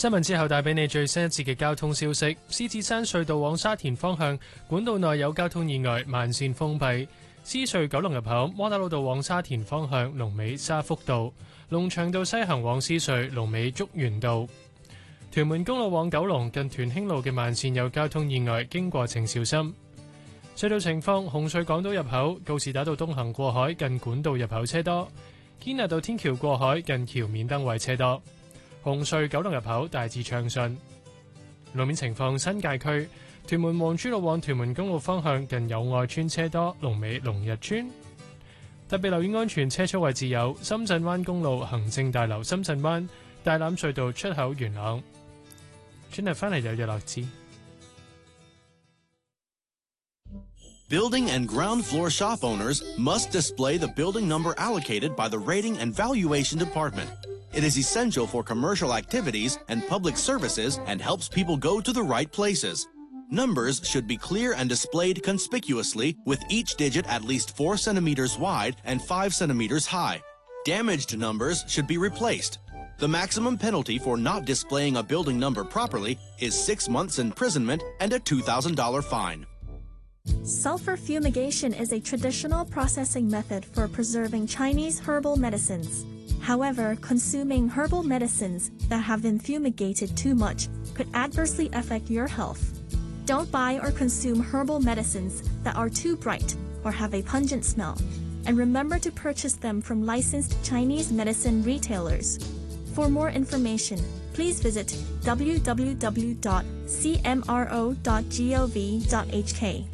新聞之後帶俾你最新一節嘅交通消息。獅子山隧道往沙田方向管道內有交通意外，慢線封閉。獅隧九龍入口窩打老道往沙田方向龍尾沙福道，龍翔道西行往獅隧龍尾竹園道。屯門公路往九龍近屯興路嘅慢線有交通意外，經過請小心。隧道情況：紅隧港島入口告士打道東行過海近管道入口車多，堅拿道天橋過海近橋面燈位車多。紅隧九龍入口大致暢順。路面情況：新界區屯門皇珠路往屯門公路方向近友愛村車多，龍尾龍日村。特別留意安全車速位置有深圳灣公路行政大樓、深圳灣大欖隧道出口元朗。轉頭返嚟有日落知。 Building and ground floor shop owners must display the building number allocated by the Rating and Valuation Department. It is essential for commercial activities and public services and helps people go to the right places. Numbers should be clear and displayed conspicuously, with each digit at least 4 centimeters wide and 5 centimeters high. Damaged numbers should be replaced. The maximum penalty for not displaying a building number properly is 6 months imprisonment and a $2,000 fine. Sulfur fumigation is a traditional processing method for preserving Chinese herbal medicines. However, consuming herbal medicines that have been fumigated too much could adversely affect your health. Don't buy or consume herbal medicines that are too bright or have a pungent smell, and remember to purchase them from licensed Chinese medicine retailers. For more information, please visit www.cmro.gov.hk.